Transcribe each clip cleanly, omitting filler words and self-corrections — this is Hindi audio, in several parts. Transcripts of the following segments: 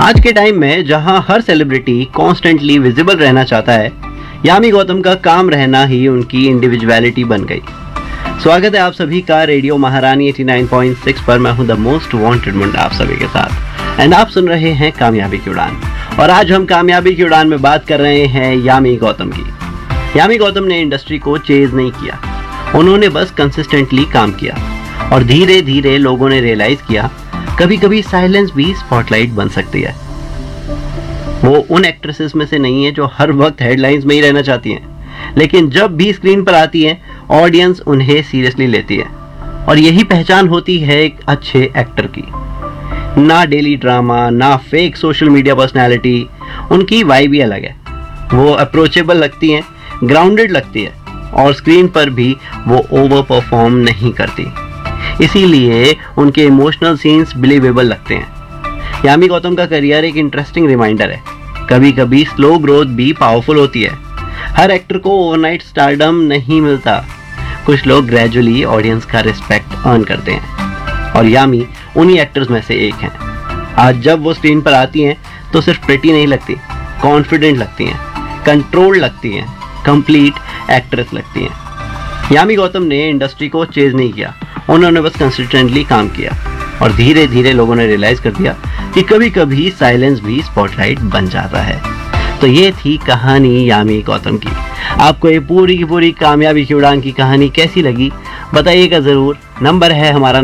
आज के टाइम में जहां हर सेलिब्रिटी कॉन्स्टेंटली विजिबल रहना चाहता है, यामी गौतम का काम रहना ही उनकी इंडिविजुअलिटी बन गई। स्वागत है आप सभी का रेडियो महारानी 89.6 पर। मैं हूं द मोस्ट वांटेड मुंडा आप सभी के साथ एंड आप सुन रहे हैं कामयाबी की उड़ान। और आज हम कामयाबी की उड़ान में बात कर रहे हैं यामी गौतम की। यामी गौतम ने इंडस्ट्री को चेज नहीं किया, उन्होंने बस कंसिस्टेंटली काम किया और धीरे धीरे लोगों ने रियलाइज किया कभी कभी साइलेंस भी स्पॉटलाइट बन सकती है। वो उन एक्ट्रेसेस में से नहीं है जो हर वक्त हेडलाइंस में ही रहना चाहती हैं, लेकिन जब भी स्क्रीन पर आती हैं ऑडियंस उन्हें सीरियसली लेती है। और यही पहचान होती है एक अच्छे एक्टर की। ना डेली ड्रामा, ना फेक सोशल मीडिया पर्सनैलिटी, उनकी वाइब ही अलग है। वो अप्रोचेबल लगती हैं, ग्राउंडेड लगती है और स्क्रीन पर भी वो ओवर परफॉर्म नहीं करती, इसीलिए उनके इमोशनल सीन्स बिलीवेबल लगते हैं। यामी गौतम का करियर एक इंटरेस्टिंग रिमाइंडर है। कभी कभी स्लो ग्रोथ भी पावरफुल होती है। हर एक्टर को ओवरनाइट स्टारडम नहीं मिलता, कुछ लोग ग्रेजुअली ऑडियंस का रिस्पेक्ट अर्न करते हैं और यामी उन्हीं एक्टर्स में से एक हैं। आज जब वो स्क्रीन पर आती हैं तो सिर्फ प्रिटी नहीं लगती, कॉन्फिडेंट लगती हैं, कंट्रोल लगती हैं, कंप्लीट एक्ट्रेस लगती हैं। यामी गौतम ने इंडस्ट्री को चेज नहीं किया, उन्होंने बस कंसिस्टेंटली काम किया और धीरे धीरे लोगों ने रियलाइज कर दिया कि कभी कभी साइलेंस भी स्पॉटलाइट बन जाता है। तो ये थी कहानी यामी गौतम की। आपको ये पूरी की पूरी कामयाबी की उड़ान की कहानी कैसी लगी बताइएगा ज़रूर। नंबर है हमारा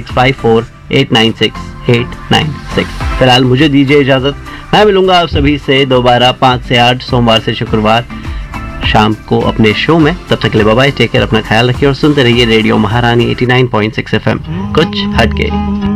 9654896896। फिलहाल मुझे दीजिए इजाज़त, मैं मिलूंगा आप सभी से दोबारा 5 से 8 सोमवार से शुक्रवार शाम को अपने शो में। तब तक के लिए बाय बाय, टेक केयर, अपना ख्याल रखिए और सुनते रहिए रेडियो महारानी 89.6 FM, कुछ हटके।